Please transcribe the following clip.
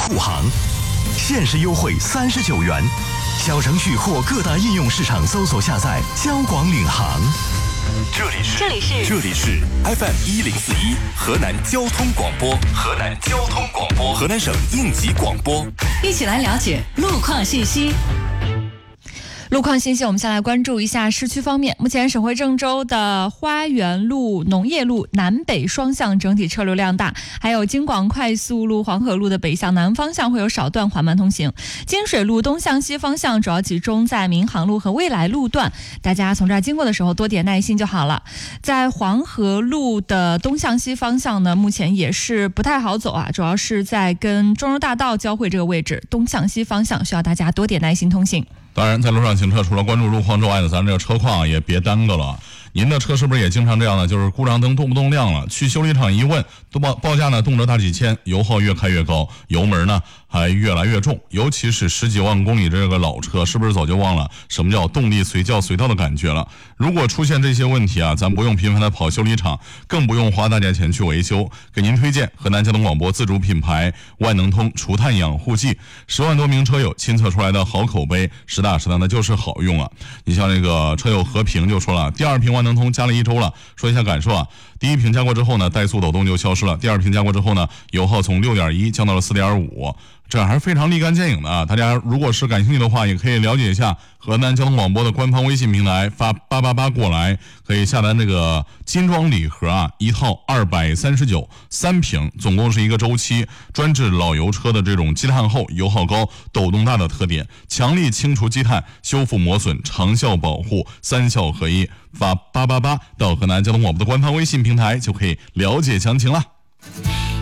护航，限时优惠39元。小程序或各大应用市场搜索下载交广领航。这里是 FM 1041河南交通广播，河南省应急广播。 一起来了解路况信息。路况信息，我们先来关注一下市区方面。目前省会郑州的花园路、农业路南北双向整体车流量大，还有京广快速路黄河路的北向南方向会有少段缓慢通行。金水路东向西方向主要集中在民航路和未来路段，大家从这儿经过的时候多点耐心就好了。在黄河路的东向西方向呢，目前也是不太好走啊，主要是在跟中州大道交汇这个位置，东向西方向需要大家多点耐心通行。 当然，在路上行车，除了关注路况之外呢，咱这个车况也别耽搁了。您的车是不是也经常这样呢？就是故障灯动不动亮了，去修理厂一问，都报价呢动辄大几千，油耗越开越高，油门呢还越来越重。尤其是10几万公里这个老车，是不是早就忘了什么叫动力随叫随到的感觉了？如果出现这些问题啊，咱不用频繁的跑修理厂，更不用花大价钱去维修。给您推荐河南交通广播自主品牌万能通除碳养护剂，10万多名车友亲测出来的好口碑，实打实的那就是好用啊。你像那个车友和平就说了，第2瓶万能通加了1周了，说一下感受啊。第1瓶加过之后呢，怠速抖动就消失了；第2瓶加过之后呢，油耗从6.1降到了4.5，这还是非常立竿见影的啊！大家如果是感兴趣的话，也可以了解一下河南交通广播的官方微信平台，发888过来，可以下单这个金装礼盒啊，1套239，3瓶，总共是一个周期，专治老油车的这种积碳厚、油耗高、抖动大的特点，强力清除积碳、修复磨损、长效保护，3效合一。发888到河南交通广播的官方微信平台就可以了解详情了。